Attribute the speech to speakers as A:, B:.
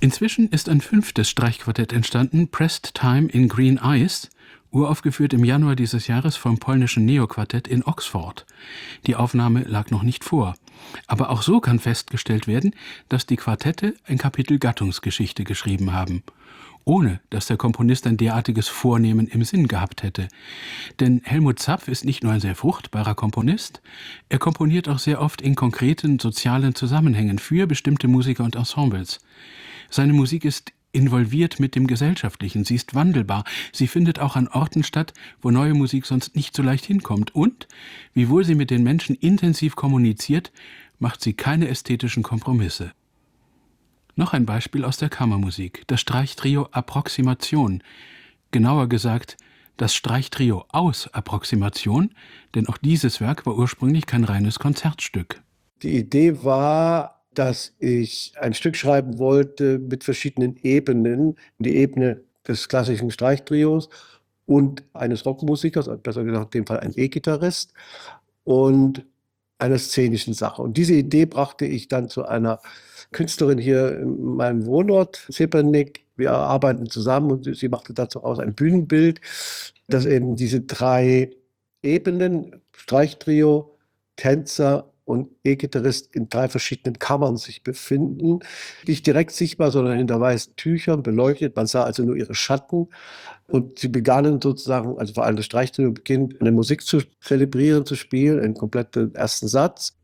A: Inzwischen ist ein 5. Streichquartett entstanden, Pressed Time in Green Eyes, uraufgeführt im Januar dieses Jahres vom polnischen Neoquartett in Oxford. Die Aufnahme lag noch nicht vor. Aber auch so kann festgestellt werden, dass die Quartette ein Kapitel Gattungsgeschichte geschrieben haben, ohne dass der Komponist ein derartiges Vornehmen im Sinn gehabt hätte. Denn Helmut Zapf ist nicht nur ein sehr fruchtbarer Komponist, er komponiert auch sehr oft in konkreten sozialen Zusammenhängen für bestimmte Musiker und Ensembles. Seine Musik ist involviert mit dem Gesellschaftlichen, sie ist wandelbar, sie findet auch an Orten statt, wo neue Musik sonst nicht so leicht hinkommt und, wiewohl sie mit den Menschen intensiv kommuniziert, macht sie keine ästhetischen Kompromisse. Noch ein Beispiel aus der Kammermusik, das Streichtrio Approximation, genauer gesagt das Streichtrio aus Approximation, denn auch dieses Werk war ursprünglich kein reines Konzertstück.
B: Die Idee war, dass ich ein Stück schreiben wollte mit verschiedenen Ebenen. Die Ebene des klassischen Streichtrios und eines Rockmusikers, besser gesagt in dem Fall ein E-Gitarrist, und einer szenischen Sache. Und diese Idee brachte ich dann zu einer Künstlerin hier in meinem Wohnort, Zepernick. Wir arbeiten zusammen und sie machte dazu aus ein Bühnenbild, das eben diese 3 Ebenen, Streichtrio, Tänzer und E-Gitarrist in 3 verschiedenen Kammern sich befinden. Nicht direkt sichtbar, sondern hinter weißen Tüchern beleuchtet. Man sah also nur ihre Schatten. Und sie begannen sozusagen, also vor allem das Streichtrio beginnt, eine Musik zu zelebrieren, zu spielen, einen kompletten ersten Satz.